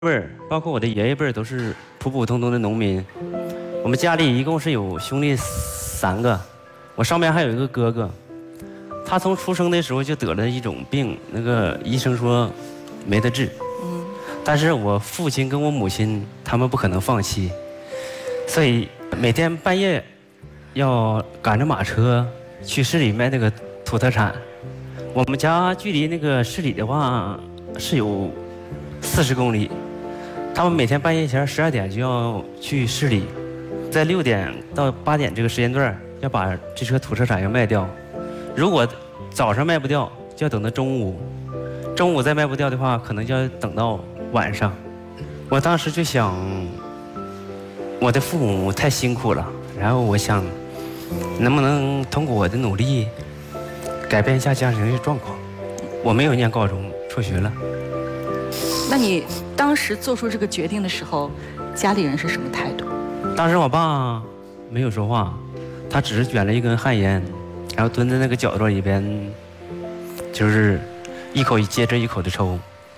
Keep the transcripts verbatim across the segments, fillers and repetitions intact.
辈儿，包括我的爷爷辈儿，都是普普通通的农民。我们家里一共是有兄弟三个，我上面还有一个哥哥，他从出生的时候就得了一种病，那个医生说没得治。嗯。但是我父亲跟我母亲他们不可能放弃，所以每天半夜要赶着马车去市里卖那个土特产。我们家距离那个市里的话是有四十公里。他们每天半夜前十二点就要去市里，在六点到八点这个时间段要把这车土特产要卖掉。如果早上卖不掉，就要等到中午；中午再卖不掉的话，可能就要等到晚上。我当时就想，我的父母太辛苦了，然后我想，能不能通过我的努力，改变一下家庭的状况。我没有念高中，辍学了。 那你当时做出这个决定的时候，家里人是什么态度？ 当时我爸没有说话，他只是卷了一根旱烟，然后蹲在那个角落里边，就是一口接着一口的抽。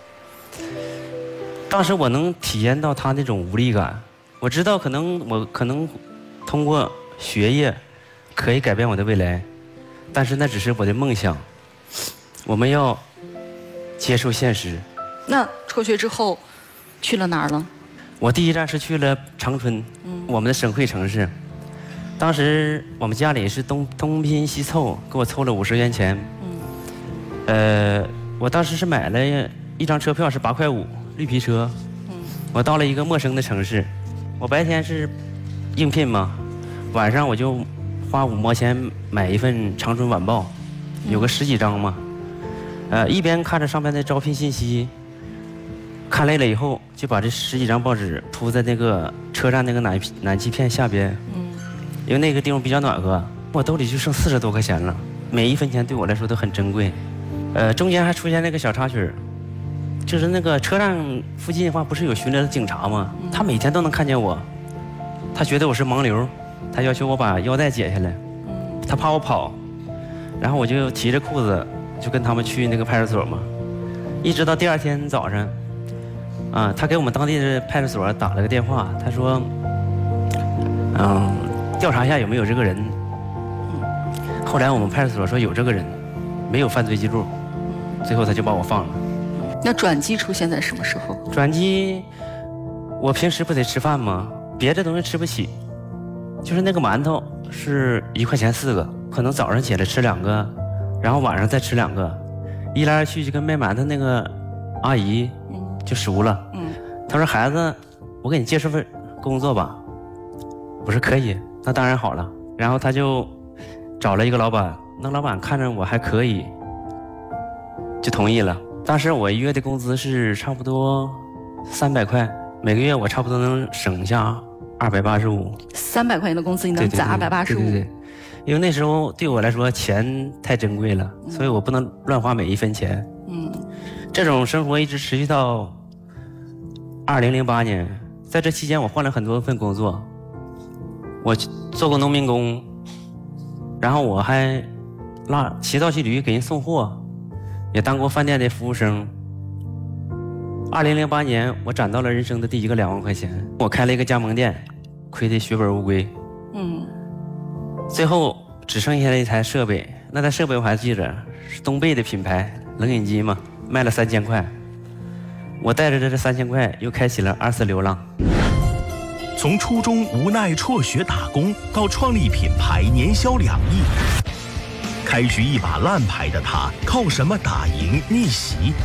当时我能体验到他那种无力感，我知道可能我可能通过学业可以改变我的未来，但是那只是我的梦想，我们要接受现实。 那辍学之后去了哪儿了？ 我第一站是去了长春，嗯、我们的省会城市。当时我们家里是东东拼西凑，给我凑了五十元钱。嗯、呃，我当时是买了一张车票，是八块五，绿皮车。嗯、我到了一个陌生的城市，我白天是应聘嘛，晚上我就花五毛钱买一份《长春晚报》，有个十几张嘛。呃，一边看着上面的招聘信息。看累了以后，就把这十几张报纸铺在那个车站那个暖暖气片下边，嗯，因为那个地方比较暖和。我兜里就剩四十多块钱了，每一分钱对我来说都很珍贵。呃，中间还出现那个小插曲，就是那个车站附近的话，不是有巡逻的警察吗？他每天都能看见我，他觉得我是盲流，他要求我把腰带解下来，他怕我跑，然后我就提着裤子就跟他们去那个派出所嘛，一直到第二天早上。啊，他给我们当地的派出所打了个电话，他说，嗯，调查一下有没有这个人。后来我们派出所说有这个人，没有犯罪记录，最后他就把我放了。 那转机出现在什么时候？ 转机，我平时不得吃饭吗？别的东西吃不起，就是那个馒头是一块钱四个，可能早上起来吃两个，然后晚上再吃两个，一来二去就跟卖馒头那个阿姨。就熟了，嗯，他说孩子，我给你介绍份工作吧，我说可以，那当然好了。然后他就找了一个老板，那老板看着我还可以，就同意了。当时我一月的工资是差不多三百块，每个月我差不多能省下二百八十五。 三百块钱的工资你能攒二百八十五？ 对对对，因为那时候对我来说钱太珍贵了，嗯、所以我不能乱花每一分钱。嗯。这种生活一直持续到二零零八年，在这期间我换了很多份工作，我做过农民工，然后我还拉骑道骑驴给人送货，也当过饭店的服务生。二零零八年我攒到了人生的第一个两万块钱，我开了一个加盟店，亏得血本无归。嗯，最后只剩下了一台设备，那台设备我还记着，是东贝的品牌冷饮机嘛。卖了三千块，我带着这三千块又开启了二次流浪。 从初中无奈辍学打工，到创立品牌年销两亿，开局一把烂牌的他，靠什么打赢逆袭？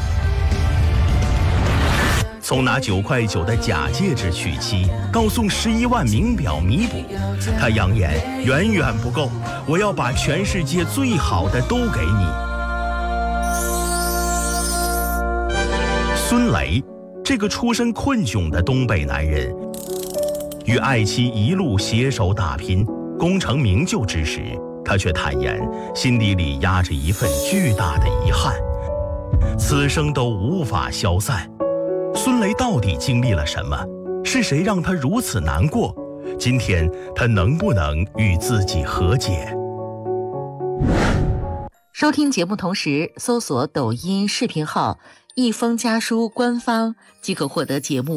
从拿九块九的假戒指娶妻，到送十一万名表弥补，他扬言远远不够，我要把全世界最好的都给你。孙雷，这个出身困窘的东北男人，与爱妻一路携手打拼，功成名就之时，他却坦言，心底里压着一份巨大的遗憾，此生都无法消散。孙雷到底经历了什么？是谁让他如此难过？今天他能不能与自己和解？ 收听节目同时，搜索抖音视频号一封家书官方即可获得节目